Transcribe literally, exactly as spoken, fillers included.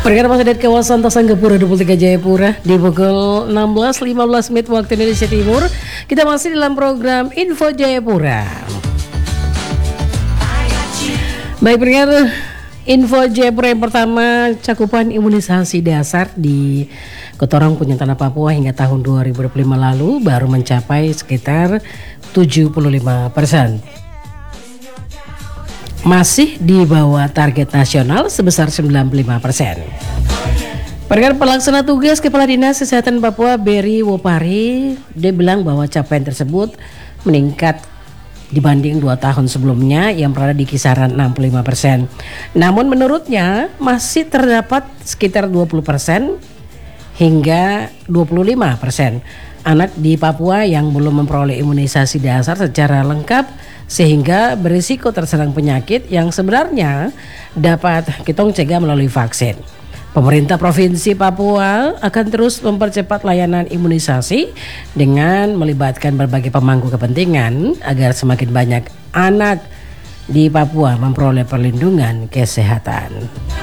Perkara masih dari kawasan Tasanggapura dua puluh tiga Jayapura di pukul enam belas lima belas menit waktu Indonesia Timur. Kita masih dalam program Info Jayapura. Baik, pendengar, Info Jayapura yang pertama, cakupan imunisasi dasar di Kotorong Punya Tanah Papua hingga tahun dua ribu dua puluh lima lalu baru mencapai sekitar tujuh puluh lima persen. Masih di bawah target nasional sebesar sembilan puluh lima persen. Perkara pelaksana tugas Kepala Dinas Kesehatan Papua Beri Wopari, dia bilang bahwa capaian tersebut meningkat dibanding dua tahun sebelumnya yang berada di kisaran enam puluh lima persen. Namun menurutnya masih terdapat sekitar dua puluh persen hingga dua puluh lima persen anak di Papua yang belum memperoleh imunisasi dasar secara lengkap sehingga berisiko terserang penyakit yang sebenarnya dapat kita cegah melalui vaksin. Pemerintah Provinsi Papua akan terus mempercepat layanan imunisasi dengan melibatkan berbagai pemangku kepentingan agar semakin banyak anak di Papua memperoleh perlindungan kesehatan.